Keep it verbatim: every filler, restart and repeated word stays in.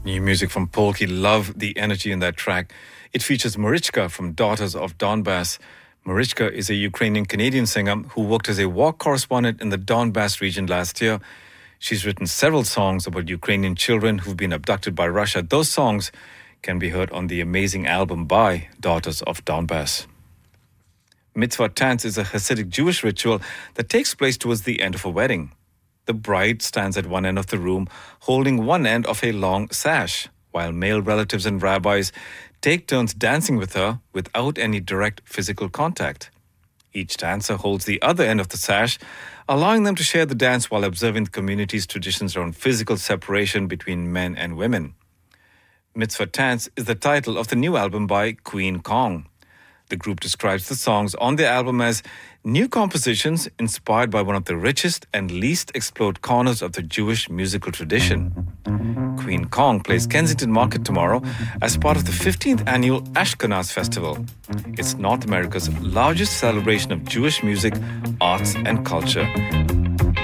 New music from Polki. Love the energy in that track. It features Marichka from Daughters of Donbass. Marichka is a Ukrainian-Canadian singer who worked as a war correspondent in the Donbass region last year. She's written several songs about Ukrainian children who've been abducted by Russia. Those songs can be heard on the amazing album by Daughters of Donbass. Mitzvah Tanz is a Hasidic Jewish ritual that takes place towards the end of a wedding. The bride stands at one end of the room, holding one end of a long sash, while male relatives and rabbis take turns dancing with her without any direct physical contact. Each dancer holds the other end of the sash, allowing them to share the dance while observing the community's traditions around physical separation between men and women. Mitzvah Tanz is the title of the new album by Queen Kong. The group describes the songs on the album as new compositions inspired by one of the richest and least explored corners of the Jewish musical tradition. Queen Kong plays Kensington Market tomorrow as part of the fifteenth annual Ashkenaz Festival. It's North America's largest celebration of Jewish music, arts, and culture.